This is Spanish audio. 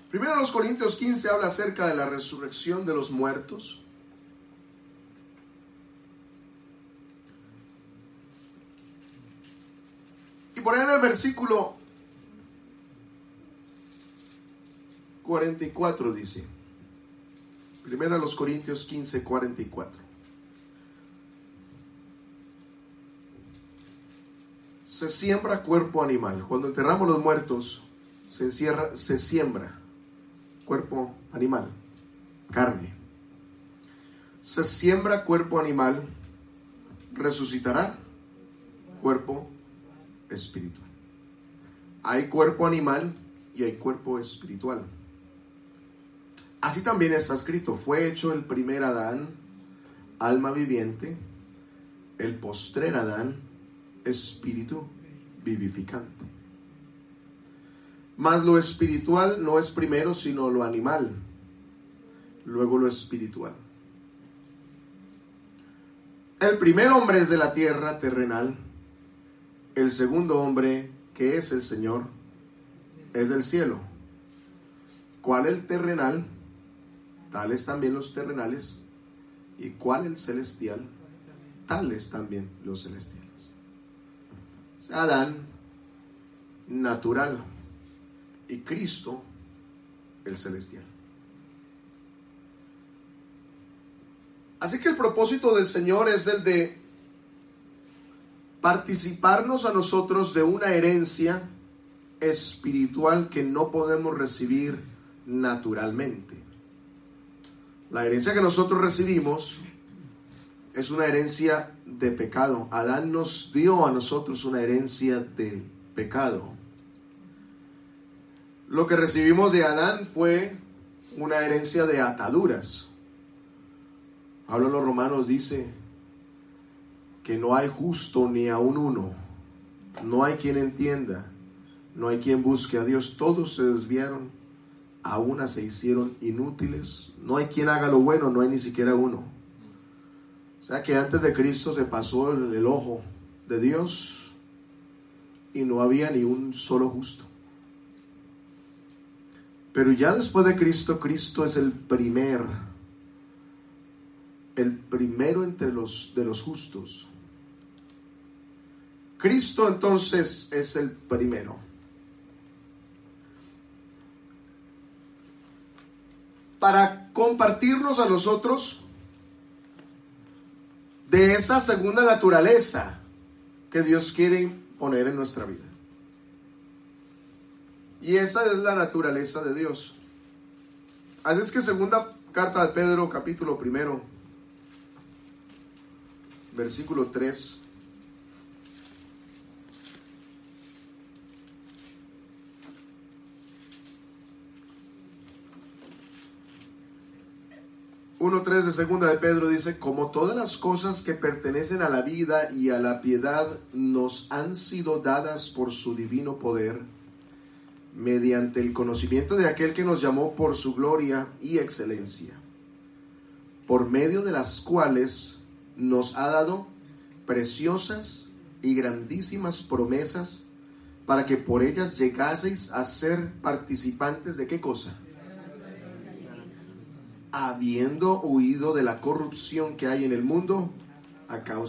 Primero los Corintios 15 habla acerca de la resurrección de los muertos. Y por ahí en el versículo 44 dice, primero los Corintios 15, 44. Se siembra cuerpo animal. Cuando enterramos los muertos, se siembra cuerpo animal, carne. Se siembra cuerpo animal, resucitará cuerpo espiritual. Hay cuerpo animal y hay cuerpo espiritual. Así también está escrito: fue hecho el primer Adán, alma viviente; el postrer Adán, espíritu vivificante. Mas lo espiritual no es primero, sino lo animal, luego lo espiritual. El primer hombre es de la tierra terrenal; el segundo hombre, que es el Señor, es del cielo. ¿Cuál el terrenal? Tales también los terrenales. ¿Y cuál el celestial? Tales también los celestiales. O sea, Adán, natural, y Cristo, el celestial. Así que el propósito del Señor es el de participarnos a nosotros de una herencia espiritual que no podemos recibir naturalmente. La herencia que nosotros recibimos es una herencia de pecado. Adán nos dio a nosotros una herencia de pecado. Lo que recibimos de Adán fue una herencia de ataduras. Pablo en los Romanos dice que no hay justo ni aun uno. No hay quien entienda. No hay quien busque a Dios. Todos se desviaron. A una se hicieron inútiles. No hay quien haga lo bueno. No hay ni siquiera uno. O sea que antes de Cristo se pasó el ojo de Dios y no había ni un solo justo. Pero ya después de Cristo, Cristo es el primero entre los justos. Cristo entonces es el primero. Para compartirnos a nosotros de esa segunda naturaleza que Dios quiere poner en nuestra vida. Y esa es la naturaleza de Dios. Así es que segunda carta de Pedro, capítulo 1, versículo 3. Uno 3 de segunda de Pedro dice: como todas las cosas que pertenecen a la vida y a la piedad nos han sido dadas por su divino poder, mediante el conocimiento de aquel que nos llamó por su gloria y excelencia, por medio de las cuales nos ha dado preciosas y grandísimas promesas, para que por ellas llegaseis a ser participantes de ¿qué cosa? Habiendo huido de la corrupción que hay en el mundo a causa